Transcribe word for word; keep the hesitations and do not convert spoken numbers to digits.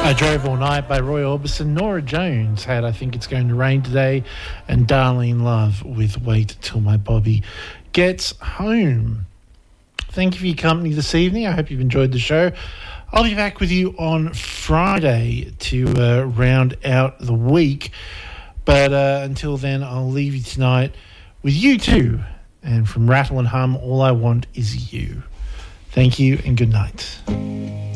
I Drove All Night by Roy Orbison. Nora Jones had I Think It's Going to Rain Today, and Darlene Love with Wait Till My Bobby Gets Home. Thank you for your company this evening. I hope you've enjoyed the show. I'll be back with you on Friday to uh, round out the week. But uh, until then, I'll leave you tonight with U two. And from Rattle and Hum, All I Want Is You. Thank you and good night.